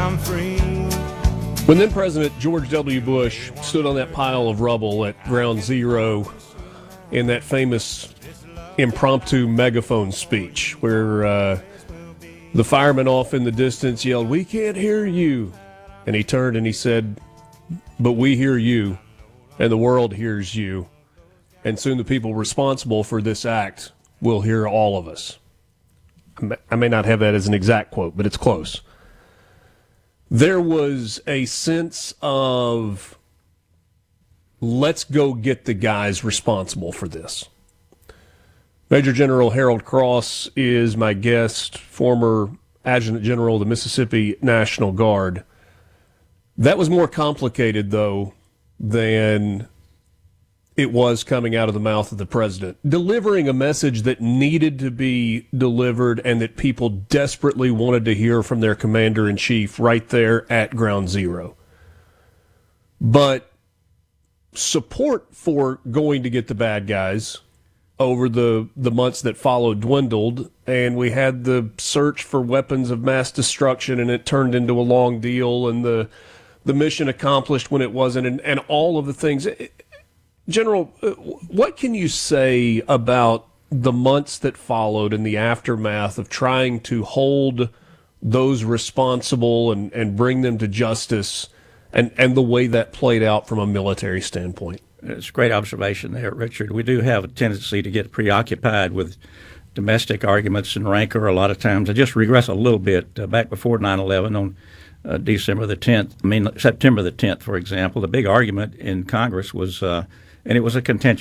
I'm free. When then President George W. Bush stood on that pile of rubble at Ground Zero in that famous impromptu megaphone speech where the fireman off in the distance yelled, "We can't hear you." And he turned and he said, "But we hear you, and the world hears you. And soon the people responsible for this act will hear all of us." I may not have that as an exact quote, but it's close. There was a sense of, let's go get the guys responsible for this. Major General Harold Cross is my guest, former Adjutant General of the Mississippi National Guard. That was more complicated, though, than it was coming out of the mouth of the president. Delivering a message that needed to be delivered and that people desperately wanted to hear from their commander-in-chief right there at Ground Zero. But support for going to get the bad guys over the months that followed dwindled, and we had the search for weapons of mass destruction, and it turned into a long deal, and the mission accomplished when it wasn't, and all of the things. General, what can you say about the months that followed and the aftermath of trying to hold those responsible and bring them to justice, and the way that played out from a military standpoint? It's a great observation there, Richard. We do have a tendency to get preoccupied with domestic arguments and rancor a lot of times. I just regress a little bit. Back before 9/11 on September the 10th, for example, the big argument in Congress was, and it was a contentious